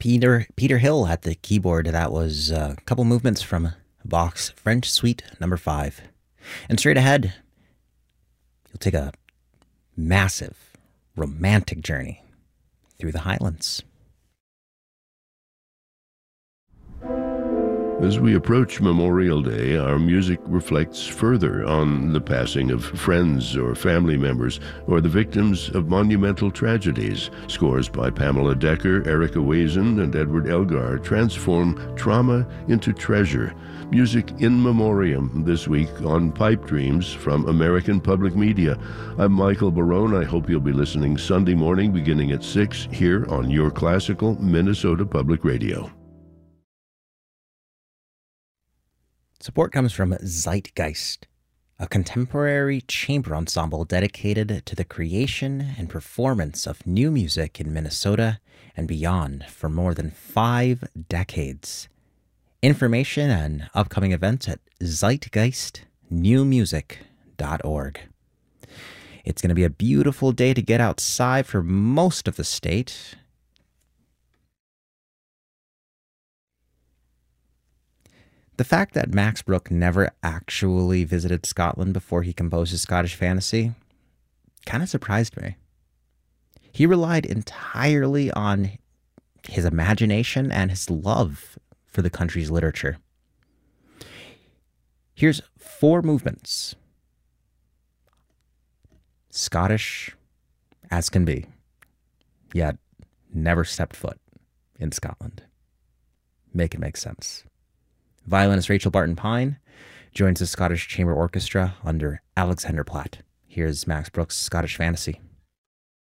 Peter Hill at the keyboard. That was a couple movements from Bach's French Suite Number 5. And straight ahead, you'll take a massive, romantic journey through the Highlands. As we approach Memorial Day, our music reflects further on the passing of friends or family members or the victims of monumental tragedies. Scores by Pamela Decker, Erica Wazen, and Edward Elgar transform trauma into treasure. Music in memoriam this week on Pipe Dreams from American Public Media. I'm Michael Barone. I hope you'll be listening Sunday morning beginning at 6 here on your classical Minnesota Public Radio. Support comes from Zeitgeist, a contemporary chamber ensemble dedicated to the creation and performance of new music in Minnesota and beyond for more than 5 decades. Information and upcoming events at zeitgeistnewmusic.org. It's going to be a beautiful day to get outside for most of the state. The fact that Max Bruch never actually visited Scotland before he composed his Scottish Fantasy kind of surprised me. He relied entirely on his imagination and his love for the country's literature. Here's 4 movements. Scottish as can be, yet never stepped foot in Scotland. Make it make sense. Violinist Rachel Barton Pine joins the Scottish Chamber Orchestra under Alexander Platt. Here's Max Bruch's Scottish Fantasy.